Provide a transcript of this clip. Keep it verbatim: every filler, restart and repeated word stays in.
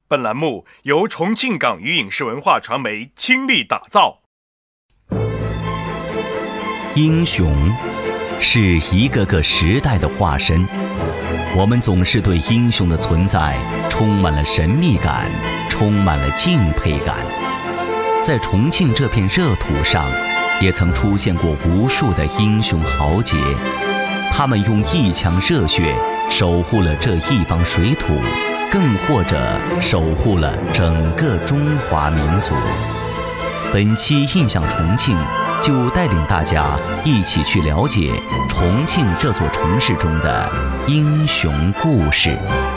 本栏目由重庆港语影视文化传媒倾力打造。 英雄是一个个时代的化身，我们总是对英雄的存在充满了神秘感，充满了敬佩感。在重庆这片热土上，也曾出现过无数的英雄豪杰，他们用一腔热血守护了这一方水土，更或者守护了整个中华民族。本期印象重庆就带领大家一起去了解重庆这座城市中的英雄故事。